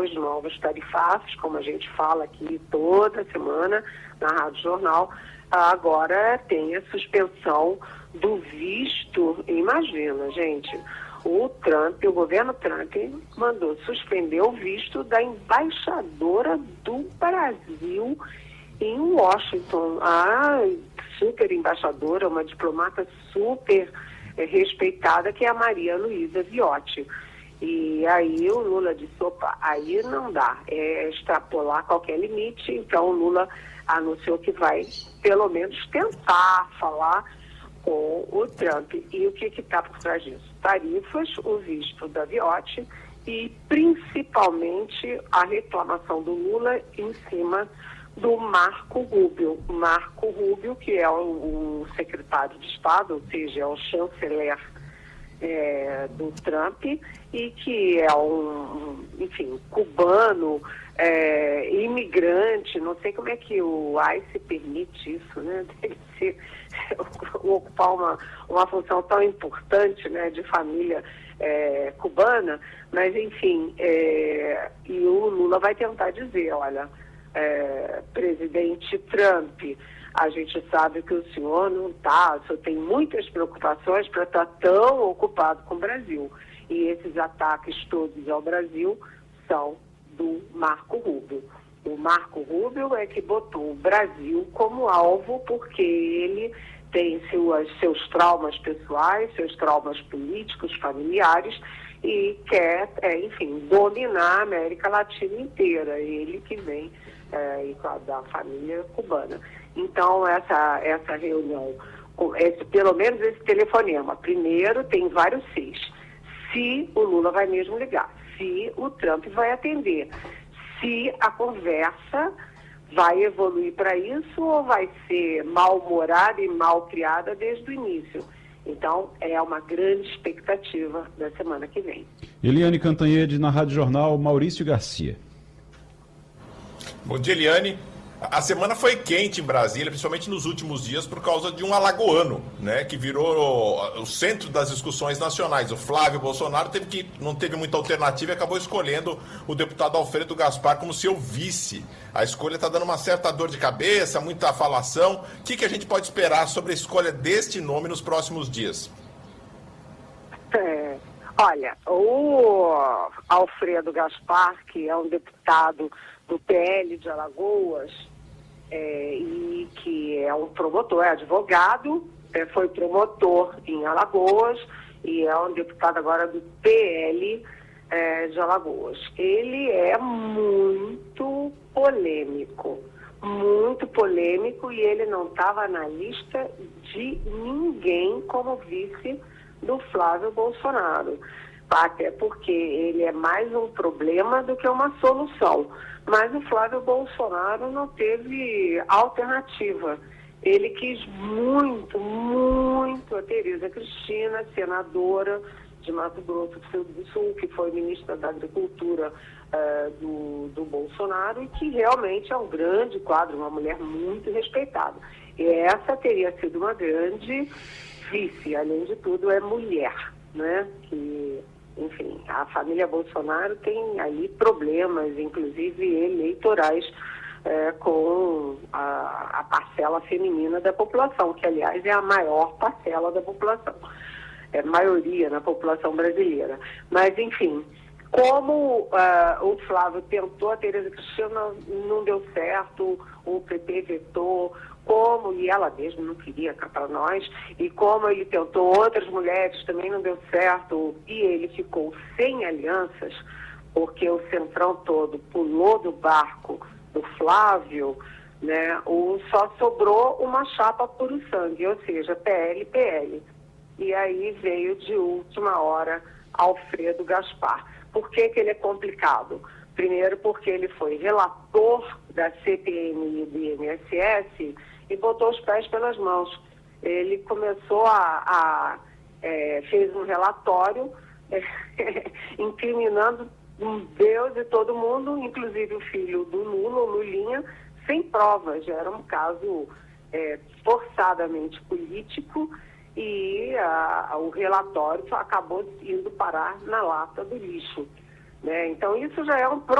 2 novos tarifaços, como a gente fala aqui toda semana na Rádio Jornal. Agora tem a suspensão do visto. Imagina, gente, o governo Trump mandou suspender o visto da embaixadora do Brasil em Washington. A super embaixadora, uma diplomata super respeitada, que é a Maria Luísa Viotti. E aí o Lula disse, opa, aí não dá, é extrapolar qualquer limite. Então o Lula anunciou que vai pelo menos tentar falar com o Trump. E o que está por trás disso? Tarifas, o visto da Viotti e principalmente a reclamação do Lula em cima do Marco Rubio. Marco Rubio, que é o secretário de Estado, ou seja, é o chanceler do Trump, e que é enfim, cubano, imigrante. Não sei como é que o ICE permite isso, né? Deve ser ocupar uma função tão importante, né, de família cubana, mas enfim, e o Lula vai tentar dizer, olha, presidente Trump, a gente sabe que o senhor não está, o senhor tem muitas preocupações para estar tão ocupado com o Brasil. E esses ataques todos ao Brasil são do Marco Rubio. O Marco Rubio é que botou o Brasil como alvo porque ele tem seus traumas pessoais, seus traumas políticos, familiares, e quer, enfim, dominar a América Latina inteira. Ele que vem da família cubana. Então, essa reunião, pelo menos esse telefonema, primeiro tem vários seis. Se o Lula vai mesmo ligar, se o Trump vai atender, se a conversa vai evoluir para isso ou vai ser mal-humorada e mal criada desde o início. Então, é uma grande expectativa da semana que vem. Eliane Cantanhede, na Rádio Jornal, Maurício Garcia. Bom dia, Eliane. A semana foi quente em Brasília, principalmente nos últimos dias, por causa de um alagoano, né, que virou o centro das discussões nacionais. O Flávio Bolsonaro não teve muita alternativa e acabou escolhendo o deputado Alfredo Gaspar como seu vice. A escolha está dando uma certa dor de cabeça, muita falação. O que a gente pode esperar sobre a escolha deste nome nos próximos dias? Olha, o Alfredo Gaspar, que é um deputado do PL de Alagoas, e que é um promotor, é advogado, foi promotor em Alagoas e é um deputado agora do PL de Alagoas. Ele é muito polêmico, e ele não estava na lista de ninguém como vice do Flávio Bolsonaro. Até porque ele é mais um problema do que uma solução. Mas o Flávio Bolsonaro não teve alternativa. Ele quis muito a Tereza Cristina, senadora de Mato Grosso do Sul, que foi ministra da Agricultura do Bolsonaro, e que realmente é um grande quadro, uma mulher muito respeitada. E essa teria sido uma grande vice. Além de tudo, é mulher, né? Enfim, a família Bolsonaro tem aí problemas, inclusive eleitorais, com a parcela feminina da população, que, aliás, é a maior parcela da população, maioria na população brasileira. Mas, enfim, como o Flávio tentou, a Tereza Cristina não deu certo, o PT vetou, e ela mesma não queria cá para nós, e como ele tentou outras mulheres, também não deu certo, e ele ficou sem alianças, porque o Centrão todo pulou do barco do Flávio, né, só sobrou uma chapa puro sangue, ou seja, PL. E aí veio de última hora Alfredo Gaspar. Por que ele é complicado? Primeiro porque ele foi relator da CPMI e do INSS e botou os pés pelas mãos. Ele começou fez um relatório incriminando Deus e todo mundo, inclusive o filho do Lula, o Lulinha, sem provas. Era um caso forçadamente político e o relatório acabou indo parar na lata do lixo, né? Então isso já é um